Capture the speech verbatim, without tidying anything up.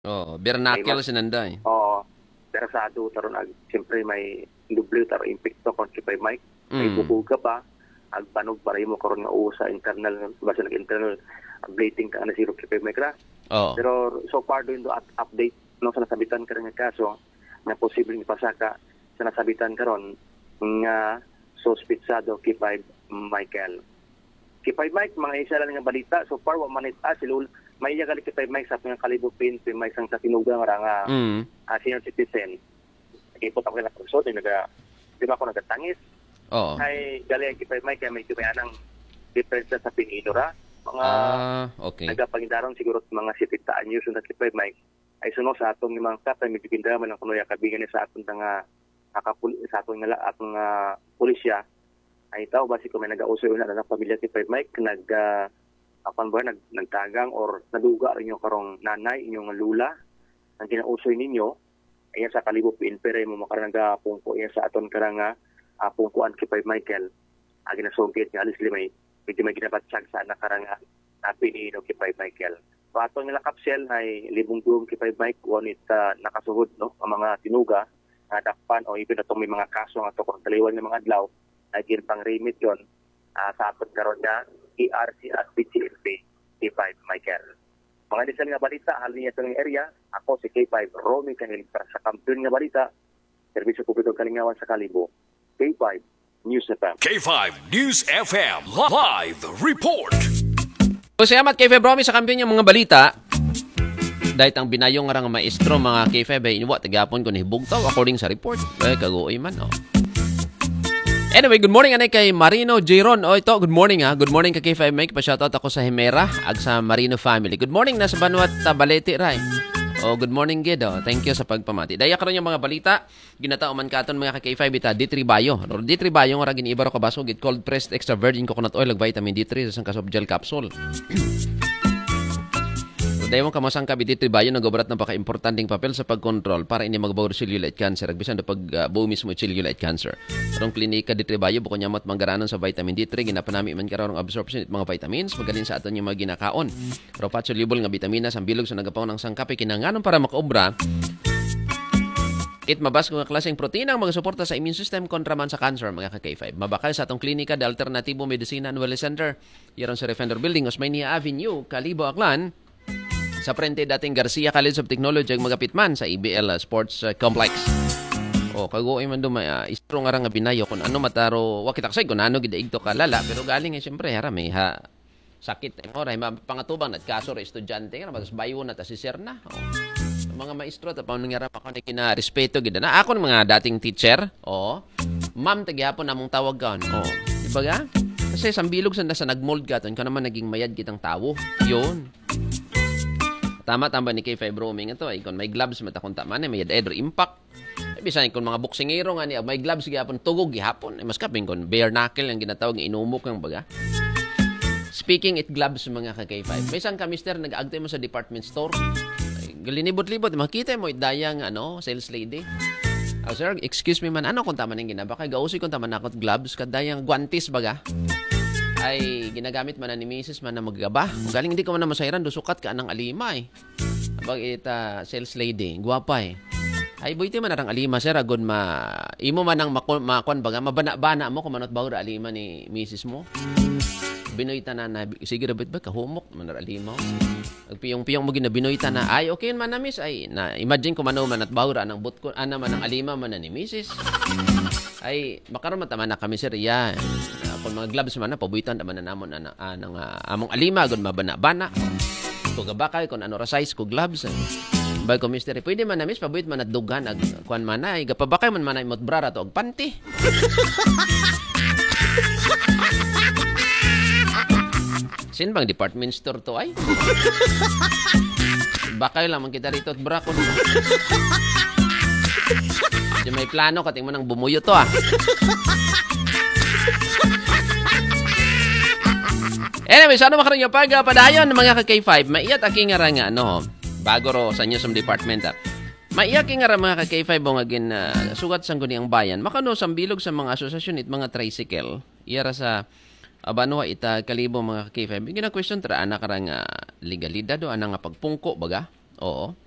Oo, May bernacle mas sinanday. oo, interesado taron ag siyempre may W taro impacto kon kay Mike. May Mm. bubuga pa ag panog para mo karon nga usa internal basta nag-internal updating ka na zero kay Mike ra. Oo. Pero so far doon do at update no sa nasabitan karon nga kaso nga posibleng ipasaka sa nasabitan karon nga suspitsado kay Michael. Kay Mike mga isa lang nga balita so far wa man it as silul may iya gali kay Mike sa mga kalibupin sa may sang sa tinugang ra nga Mm. uh, senior citizen. Ipot ako na so naga di ba ako nagatangis Oo. ay gali kay Mike kay may kumayanang difference sa Pinoy ra mga Ah, okay. nagapangidaron siguro mga sititaan news na kay Mike ay suno sa atong mga kapay medyo kindaman ang kuno ya kabigan ni sa atong nga akapul sa atong nga atong uh, pulisya ay tao basi ko may nag-auso na ng pamilya kay Mike nag uh, apan ba nag nagtagang or naduga rin yung karong nanay inyong lula ang kinausoy ninyo ay sa kalibupin pero mo makaranga pungko iya sa aton karanga uh, pungkuan kay Michael agi na sugit nga alis limay medyo may ginabatsag sa nakaranga napi ni no kay Michael so aton nga kapsel ay libong duong kay Mike wanit uh, nakasuhod no ang mga tinuga nga dakpan o even atong may mga kaso nga to kung taliwan ng mga adlaw ay gin pang remit yon uh, sa aton karon nga E R C at B T F P K five Michael. Mga disal nga balita hal niya sa area ako si K five Romy Kahil para sa kampiyon nga balita serbisyo publiko kalingawan sa Kalibo K five News F M. K five News F M Live Report. So, salamat kay Febromi sa kampiyon yung mga balita. Dahil ang binayong nga nga maestro mga K five ay inuwa tagapon ko ni Hibugtaw according sa report. Eh, kaguoy man, oh. Anyway, good morning anay kay Marino Jayron. Oh, ito, good morning ha. Good morning kay K five Mike. Pa-shoutout ako sa Himera ag sa Marino family. Good morning na sa Banuat Tabalete, Ray. Oh, good morning, Gid. Oh. Thank you sa pagpamati. Daya karon yung mga balita. Ginatao man katon mga K five ita D three Bayo. Or D three Bayo nga gin ibaro ka baso gid cold pressed extra virgin coconut oil ag vitamin D three sa kasob gel capsule. Dahil mo kamasang kabi dito bayo nagobrat ng paka-importanting papel sa pagkontrol para hindi magbago cellulite cancer. Agbisan do pag uh, buo mismo cellulite cancer. Karong klinika dito bayo buko nyamot manggaranon sa vitamin D three ginapanami man karong absorption it mga vitamins magalin sa aton yung mga ginakaon. Pero pat soluble nga vitaminas ang bilog sa nagapaw ng sangkapi kinahanglan para makaobra. Kit mabas kung klaseng protein ang magasuporta sa immune system kontra man sa cancer mga ka-K five. Mabakal sa atong klinika de Alternatibo Medicina and Wellness Center. Yaron sa Refender Building, Osmania Avenue, Calibo, Aklan. Sa frente dating Garcia College of Technology ang magapit man sa I B L uh, Sports uh, Complex. O kagoy man dumay uh, istro nga nga binayo kung ano mataro wa kita say kung ano gid igto kalala pero galing eh syempre hara may ha sakit mo ray pangatubang nat kaso ra estudyante nga mas bayo na ta si sir na. O, mga maestro ta paano nga pa ni kina respeto gid na ako ng mga dating teacher. O ma'am tagyapon namong tawag kaon. O di ba ga? Kasi sambilog sa nasa nagmold ka ton ka naman naging mayad kitang tawo. Yun. Tama tamba ni K five roaming ito ay kung may gloves mata kun tama ni may edro impact. Ay bisan kung mga boksingero nga ni may gloves gyapon tugog gihapon. Ay mas kaping kun bare knuckle ang ginatawag nga inumok ang baga. Speaking it gloves mga ka K five. May isang ka mister nag-agtay mo sa department store. Ay, galinibot-libot makita mo dayang ano sales lady. Oh, sir, excuse me man ano kung tama ning ginaba kay gausi kung tama nakot gloves kadayang guantes baga. Ay ginagamit man na ni Missus man na maggaba. Kung galing hindi ka man na masayran, dusukat ka ng alima eh. Abag ita sales lady, guwapa eh. Ay buiti man narang alima sir, agod ma imo man ang makuan baga mabana-bana mo kung manot bawra alima ni Missus mo. Binoyta na na sige rabit ba kahumok man alima. Piyong-piyong mo ginabinoyta na ay okay man na miss ay na imagine ko mano man at bawra nang butko ana man ang alima man na ni Missus ay makaron man na kami sir yan. Kung mga gloves man na pabuitan naman na namon ana anang uh, among alima gon mabana-bana. Kung gabakay kung ano ra size ko gloves. Eh. Bag ko mister, pwede man na miss pabuit man at dugan ag kuan man ay gapabakay man man ay motbrara to og panty. Sin bang department store to ay? Bakay lang man kita rito at bra ko. Di may plano kating mo nang bumuyo to ah. Anyway, sana makaroon yung pagpadayon ng mga ka-K five. Maiyat aking nga nga, ano, bago ro sa newsroom department. Ah. Maiyak nga mga ka-K five o nga gin uh, sugat sang guni ang bayan. Makano sambilog sa mga asosasyon it mga tricycle. Iyara sa abanwa ita kalibo mga ka-K five. Gina question tra ana karang uh, legalidad do ana nga pagpungko baga. Oo.